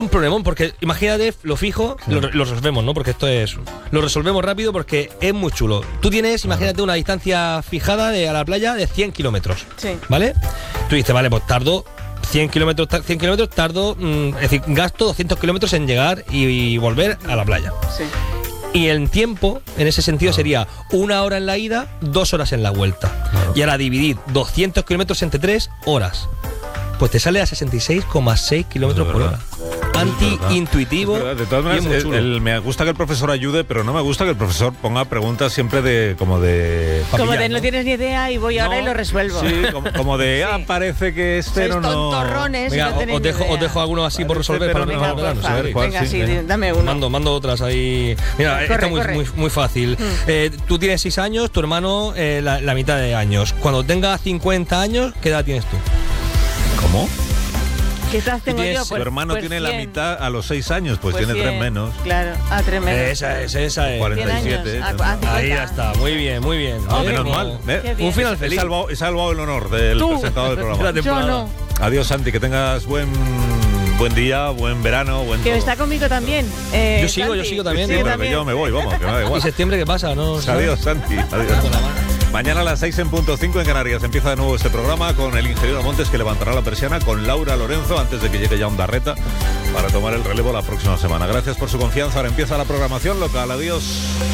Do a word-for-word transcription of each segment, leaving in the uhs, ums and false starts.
Un problemón, porque imagínate, lo fijo, Sí. lo, lo resolvemos, ¿no? Porque esto es... Lo resolvemos rápido porque es muy chulo. Tú tienes, imagínate, una distancia fijada de, a la playa de cien kilómetros. Sí. ¿Vale? Tú dices, vale, pues tardo cien kilómetros, cien kilómetros, tardo, mm, es decir, gasto doscientos kilómetros en llegar y, y volver a la playa. Sí. Y el tiempo, en ese sentido, sería una hora en la ida, dos horas en la vuelta. Claro. Y ahora dividir doscientos kilómetros entre tres horas. Pues te sale a sesenta y seis coma seis kilómetros por hora. Anti-intuitivo. Es verdad. De todas y maneras, muy el- chulo. el- me gusta que el profesor ayude, pero no me gusta que el profesor ponga preguntas siempre de como de... Como pillar, de no ¿no? tienes ni idea y voy ahora No, y lo resuelvo. Sí, como, como de, ah, Sí. parece que este Sois no... no... tontorrones. Venga, no o- tenéis os, ni dejo, idea. os dejo algunos así por Parece, resolver pero para no- no Venga, para vamos porfa, a ver cuál, venga, sí, sí, venga. dame uno. Mando, mando otras ahí. Mira, Corre, esta es muy, corre. muy, muy fácil. Eh, tú tienes seis años, tu hermano eh, la, la mitad de años. Cuando tengas cincuenta años, ¿qué edad tienes tú? ¿Cómo? ¿Qué edad tengo tienes- yo? tu Tu Pues- hermano pues tiene la cien. mitad a los seis años, pues, Pues tiene tres cien. menos. Claro, a tres menos. Esa es, esa es. cuarenta y siete. cien años. A- a cincuenta. Ahí ya está, muy bien, muy bien. Ah, ¿Eh? menos Como- mal. ¿eh? Qué bien. Un final He feliz. salvado, he salvado el honor del Tú. presentador del programa. La temporada. Yo no. Adiós, Santi, que tengas buen buen día, buen verano, buen Que todo. está conmigo también. eh, Yo sigo, yo Santi. sigo también, Sí, ¿eh? pero que también. yo me voy, vamos, que me da ¿Y igual. septiembre qué pasa? ¿No? ¿sabes? Adiós, Santi. Adiós. Mañana a las seis en punto cinco en Canarias empieza de nuevo este programa con el ingeniero Montes, que levantará la persiana, con Laura Lorenzo antes de que llegue ya Ondarreta para tomar el relevo la próxima semana. Gracias por su confianza. Ahora empieza la programación local. Adiós.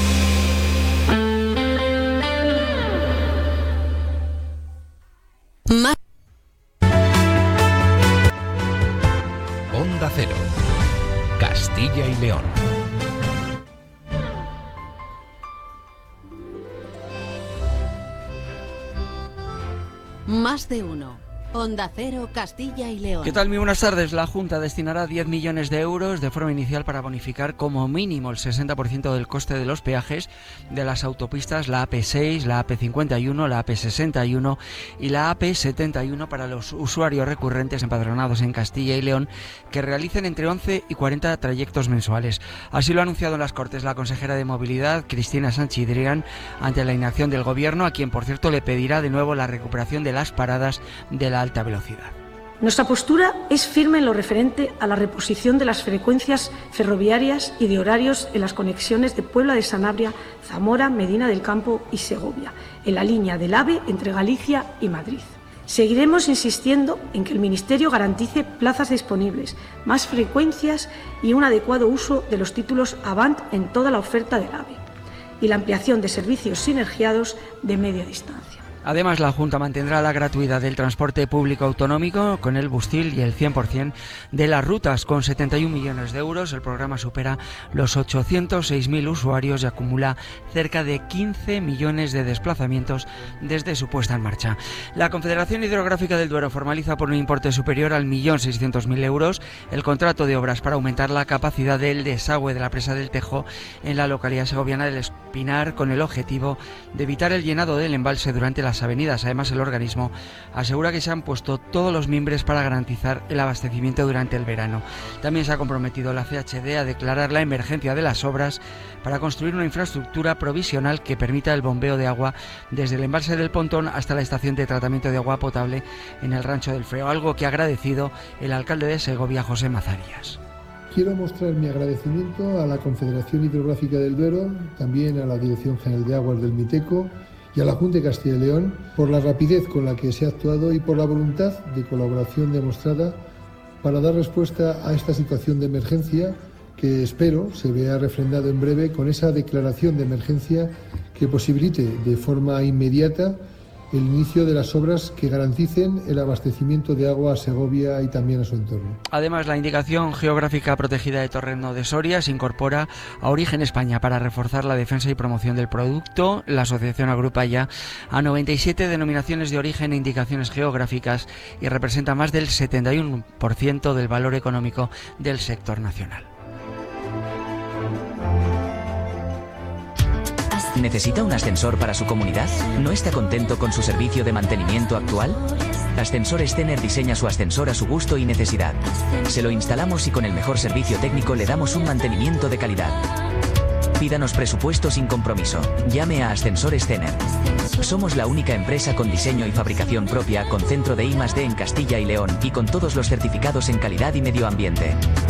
Más Onda Cero. Castilla y León. Más de uno. Onda Cero, Castilla y León. ¿Qué tal? Muy buenas tardes. La Junta destinará diez millones de euros de forma inicial para bonificar como mínimo el sesenta por ciento del coste de los peajes de las autopistas, la A P seis, la A P cincuenta y uno, la A P sesenta y uno y la A P setenta y uno para los usuarios recurrentes empadronados en Castilla y León que realicen entre once y cuarenta trayectos mensuales. Así lo ha anunciado en las Cortes la consejera de Movilidad, Cristina Sánchez Dragán, ante la inacción del Gobierno, a quien, por cierto, le pedirá de nuevo la recuperación de las paradas de la alta velocidad. Nuestra postura es firme en lo referente a la reposición de las frecuencias ferroviarias y de horarios en las conexiones de Puebla de Sanabria, Zamora, Medina del Campo y Segovia, en la línea del AVE entre Galicia y Madrid. Seguiremos insistiendo en que el Ministerio garantice plazas disponibles, más frecuencias y un adecuado uso de los títulos Avant en toda la oferta del AVE y la ampliación de servicios sinergiados de media distancia. Además, la Junta mantendrá la gratuidad del transporte público autonómico con el Bustil y el cien por ciento de las rutas. Con setenta y un millones de euros, el programa supera los ochocientos seis mil usuarios y acumula cerca de quince millones de desplazamientos desde su puesta en marcha. La Confederación Hidrográfica del Duero formaliza por un importe superior al un millón seiscientos mil euros el contrato de obras para aumentar la capacidad del desagüe de la presa del Tejo en la localidad segoviana del Espinar, con el objetivo de evitar el llenado del embalse durante las avenidas. Además, el organismo asegura que se han puesto todos los mimbres para garantizar el abastecimiento durante el verano. También se ha comprometido la C H D a declarar la emergencia de las obras para construir una infraestructura provisional que permita el bombeo de agua desde el embalse del Pontón hasta la estación de tratamiento de agua potable en el Rancho del Freo, algo que ha agradecido el alcalde de Segovia, José Mazarías. Quiero mostrar mi agradecimiento a la Confederación Hidrográfica del Duero, también a la Dirección General de Aguas del Miteco y a la Junta de Castilla y León por la rapidez con la que se ha actuado y por la voluntad de colaboración demostrada para dar respuesta a esta situación de emergencia que espero se vea refrendado en breve con esa declaración de emergencia que posibilite de forma inmediata el inicio de las obras que garanticen el abastecimiento de agua a Segovia y también a su entorno. Además, la indicación geográfica protegida de Torrendo de Soria se incorpora a Origen España para reforzar la defensa y promoción del producto. La asociación agrupa ya a noventa y siete denominaciones de origen e indicaciones geográficas y representa más del setenta y uno por ciento del valor económico del sector nacional. ¿Necesita un ascensor para su comunidad? ¿No está contento con su servicio de mantenimiento actual? Ascensores Tener diseña su ascensor a su gusto y necesidad. Se lo instalamos y con el mejor servicio técnico le damos un mantenimiento de calidad. Pídanos presupuesto sin compromiso. Llame a Ascensores Tener. Somos la única empresa con diseño y fabricación propia, con centro de I más D en Castilla y León y con todos los certificados en calidad y medio ambiente.